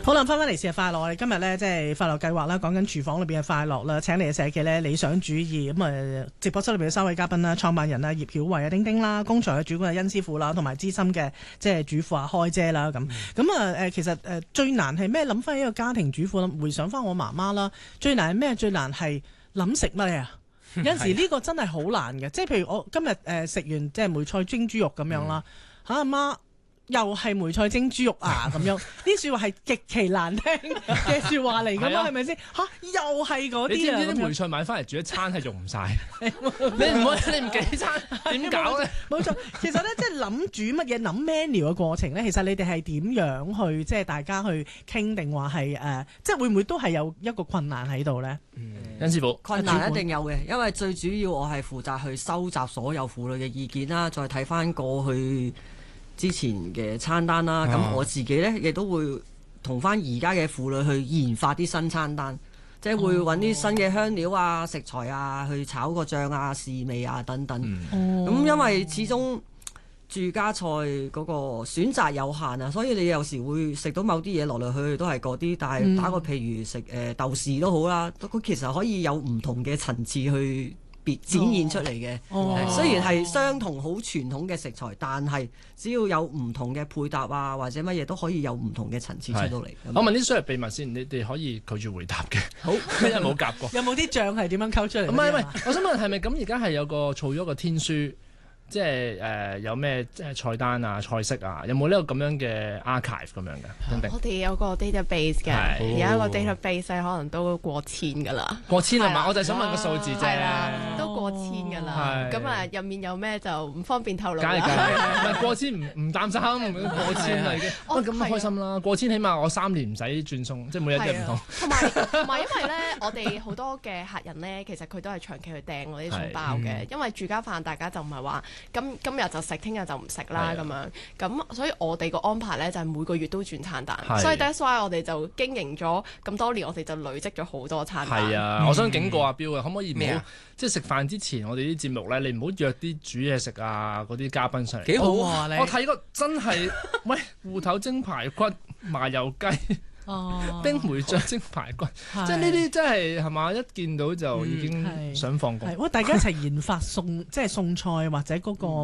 好啦，翻嚟試下快樂。我哋今日咧即係快樂計劃啦，講緊廚房裏邊嘅快樂啦。請嚟嘅社企咧理想主義咁直播室裏邊嘅3位嘉賓啦，創辦人啊葉曉慧啊丁丁啦，工場嘅主管啊甄師傅啦，同埋資深嘅即係主婦啊開姐啦咁。其實最難係咩？諗翻一個家庭主婦啦，回想翻我媽媽啦，最難係咩？最難係諗食乜啊！有陣時呢個真係好難嘅，即係譬如我今日食完即係梅菜蒸豬肉咁樣啦，阿媽。又係梅菜蒸豬肉啊咁樣，呢説話係極其難聽嘅説話嚟㗎嘛，係咪先？又係嗰啲啊！ 你知唔知啲梅菜買翻嚟煮一餐係用唔晒？你唔幾餐點搞咧？ 冇錯，其實咧即係諗煮乜嘢諗 menu 嘅過程咧，其實你哋係點樣去即係大家去傾定話係即係會唔會都係有一個困難喺度咧？ 甄師傅， 困難一定有嘅，因為最主要我係負責去收集所有婦女嘅意見啦，再睇翻過去之前嘅餐單啦，咁我自己呢，亦都會同翻而家嘅婦女去研發啲新餐單，即係會揾啲新嘅香料啊、食材啊，去炒個醬啊、試味啊等等。咁因為始終住家菜嗰個選擇有限啊，所以你有時會食到某啲嘢落嚟去都係嗰啲，但係打個譬如食豆豉都好啦，佢其實可以有唔同嘅層次去展現出嚟嘅，雖然係相同好傳統嘅食材，但係只要有唔同嘅配搭啊，或者乜嘢都可以有唔同嘅層次出到嚟。 我問啲商業秘密先，你哋可以拒絕回答嘅。好，咩冇夾過？ 有冇啲醬係點樣溝出嚟？ 唔係，我想問係咪咁？而家係有個儲咗個天書，即係有咩菜單啊、菜式啊，有冇呢個咁樣嘅 archive 咁樣嘅？ 我哋有個 database 嘅，而家個 database 可能都過千㗎啦。 過千係嘛？我就係想問個數字啫。 係啦，都過千㗎啦。咁入面有咩就唔方便透露啦。 梗係過千唔擔心，過千啦已經。咁開心啦！過千起碼我3年唔使轉送，即係每日都唔同。 同埋因為咧，我哋好多嘅客人咧，其實佢都係長期去訂我啲餸包嘅，因為住家飯大家就唔係話今日就食，聽日就唔食啦咁樣。咁所以我哋個安排咧就係每個月都轉餐單，所以 that's why 我哋就經營咗咁多年，我哋就累積咗好多餐單。 係啊，我想警告阿彪啊，可唔可以唔好即係食飯之前，我哋啲節目咧，你唔好約啲煮嘢食啊嗰啲嘉賓上嚟。 幾好啊！ 我睇過真係，喂，芋頭蒸排骨、麻油雞。冰梅醬蒸排骨，即係呢啲真係嘛？一見到就已經想放工。 大家一齊研發即係餸菜或者嗰個